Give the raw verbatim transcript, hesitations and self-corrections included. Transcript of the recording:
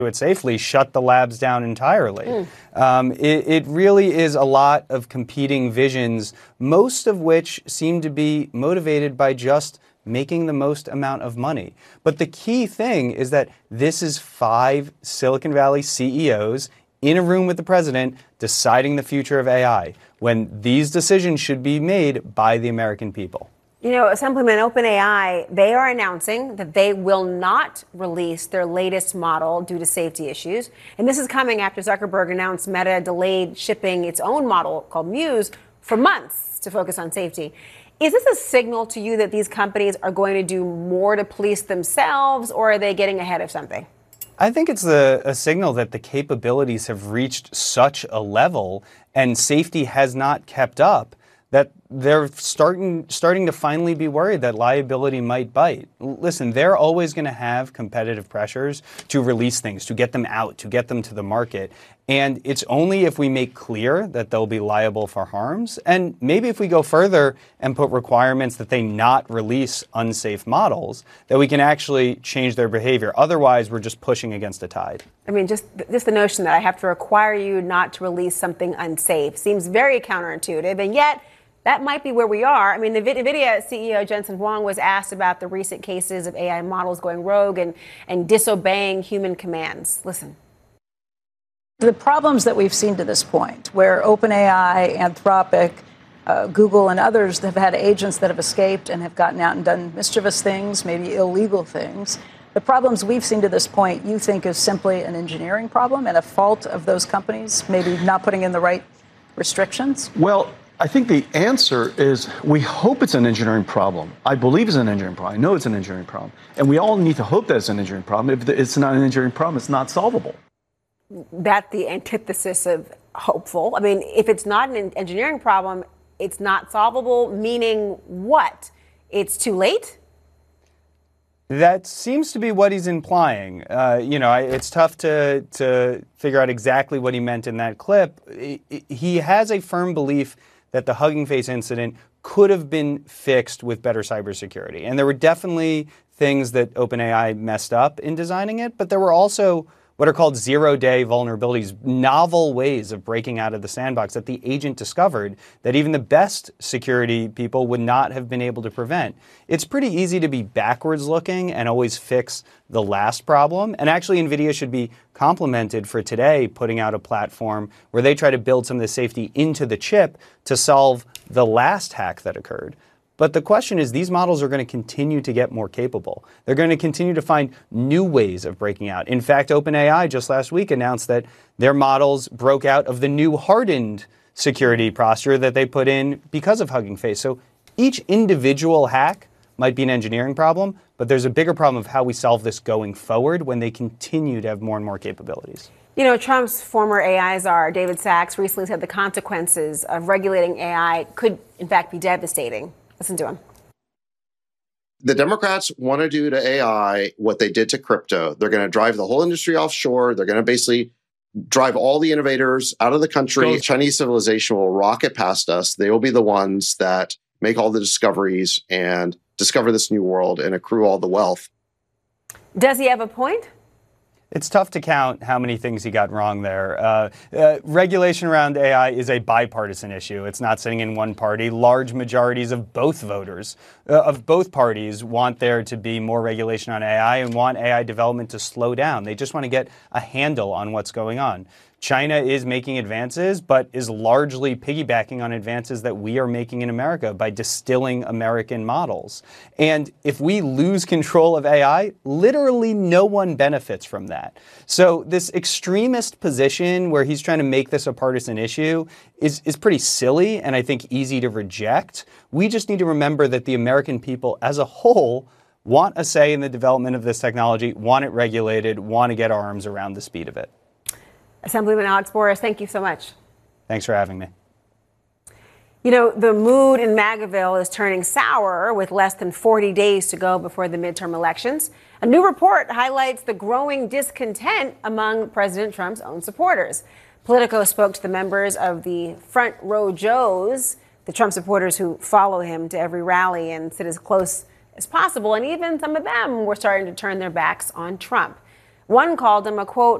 do it safely, shut the labs down entirely. Mm. Um, it, it really is a lot of competing visions, most of which seem to be motivated by just making the most amount of money. But the key thing is that this is five Silicon Valley C E Os in a room with the president deciding the future of A I, when these decisions should be made by the American people. You know, Assemblyman, OpenAI, they are announcing that they will not release their latest model due to safety issues. And this is coming after Zuckerberg announced Meta delayed shipping its own model called Muse for months to focus on safety. Is this a signal to you that these companies are going to do more to police themselves, or are they getting ahead of something? I think it's a, a signal that the capabilities have reached such a level and safety has not kept up that they're starting starting to finally be worried that liability might bite. Listen, they're always going to have competitive pressures to release things, to get them out, to get them to the market. And it's only if we make clear that they'll be liable for harms, and maybe if we go further and put requirements that they not release unsafe models, that we can actually change their behavior. Otherwise, we're just pushing against a tide. I mean, just just the notion that I have to require you not to release something unsafe seems very counterintuitive, and yet that might be where we are. I mean, the NVIDIA C E O Jensen Huang was asked about the recent cases of A I models going rogue and, and disobeying human commands. Listen. The problems that we've seen to this point, where OpenAI, Anthropic, uh, Google, and others have had agents that have escaped and have gotten out and done mischievous things, maybe illegal things. The problems we've seen to this point, you think is simply an engineering problem and a fault of those companies, maybe not putting in the right restrictions? Well, I think the answer is we hope it's an engineering problem. I believe it's an engineering problem. I know it's an engineering problem. And we all need to hope that it's an engineering problem. If it's not an engineering problem, it's not solvable. That's the antithesis of hopeful. I mean, if it's not an engineering problem, it's not solvable, meaning what? It's too late? That seems to be what he's implying. Uh, you know, it's tough to, to figure out exactly what he meant in that clip. He has a firm belief that the Hugging Face incident could have been fixed with better cybersecurity. And there were definitely things that OpenAI messed up in designing it, but there were also what are called zero-day vulnerabilities, novel ways of breaking out of the sandbox that the agent discovered that even the best security people would not have been able to prevent. It's pretty easy to be backwards looking and always fix the last problem. And actually, NVIDIA should be complimented for today putting out a platform where they try to build some of the safety into the chip to solve the last hack that occurred. But the question is, these models are going to continue to get more capable. They're going to continue to find new ways of breaking out. In fact, OpenAI just last week announced that their models broke out of the new hardened security posture that they put in because of Hugging Face. So each individual hack might be an engineering problem, but there's a bigger problem of how we solve this going forward when they continue to have more and more capabilities. You know, Trump's former A I czar, David Sacks, recently said the consequences of regulating A I could, in fact, be devastating. Listen to him. The Democrats want to do to A I what they did to crypto. They're going to drive the whole industry offshore. They're going to basically drive all the innovators out of the country. Chinese civilization will rocket past us. They will be the ones that make all the discoveries and discover this new world and accrue all the wealth. Does he have a point? It's tough to count how many things he got wrong there. Uh, uh, regulation around A I is a bipartisan issue. It's not sitting in one party. Large majorities of both voters, uh, of both parties, want there to be more regulation on A I and want A I development to slow down. They just want to get a handle on what's going on. China is making advances, but is largely piggybacking on advances that we are making in America by distilling American models. And if we lose control of A I, literally no one benefits from that. So this extremist position where he's trying to make this a partisan issue is, is pretty silly and I think easy to reject. We just need to remember that the American people as a whole want a say in the development of this technology, want it regulated, want to get our arms around the speed of it. Assemblyman Alex Boris, thank you so much. Thanks for having me. You know, the mood in MAGAville is turning sour with less than forty days to go before the midterm elections. A new report highlights the growing discontent among President Trump's own supporters. Politico spoke to the members of the Front Row Joes, the Trump supporters who follow him to every rally and sit as close as possible. And even some of them were starting to turn their backs on Trump. One called him a, quote,